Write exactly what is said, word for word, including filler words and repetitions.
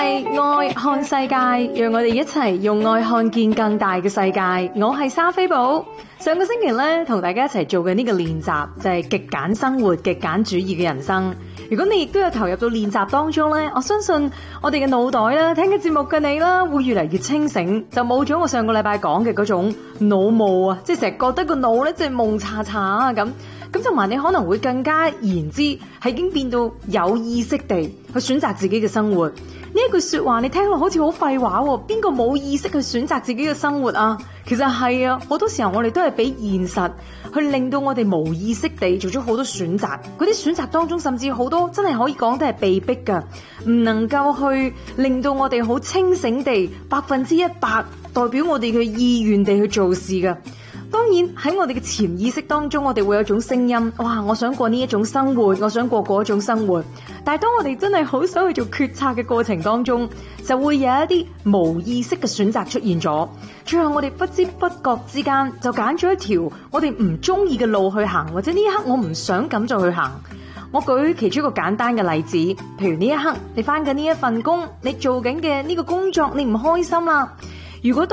係愛看世界，讓我哋一齊用愛看見更大嘅世界。我係莎菲寶。上個星期咧，同大家一齊做嘅呢個練習就係極簡生活、極簡主義嘅人生。如果你亦都有投入到練習當中咧，我相信我哋嘅腦袋啦，聽嘅節目嘅你啦，會越嚟越清醒，就冇咗我上個禮拜講嘅嗰種腦霧啊，即係成日覺得個腦咧即係蒙查查啊咁。咁同埋你可能會更加言之係已經變到有意識地去選擇自己嘅生活。呢一句說話你聽落好似好廢話喎，邊個冇意識去選擇自己嘅生活啊？其實係啊，好多時候我哋都係俾現實去令到我哋無意識地做咗好多選擇，嗰啲選擇當中甚至好多真係可以講都係被逼㗎，唔能夠去令到我哋好清醒地百分之一百代表我哋嘅意願地去做事㗎。當然喺我哋嘅潛意識當中，我哋會有一種聲音，哇！我想過呢一種生活，我想過嗰種生活。但係當我哋真係好想去做決策嘅過程當中，就會有一啲無意識嘅選擇出現咗。最後我哋不知不覺之間就揀咗一條我哋唔中意嘅路去行，或者呢一刻我唔想咁就去行。我舉其中一個簡單嘅例子，譬如呢一刻你返緊呢一份工，你做緊嘅呢個工作你唔開心啦。如果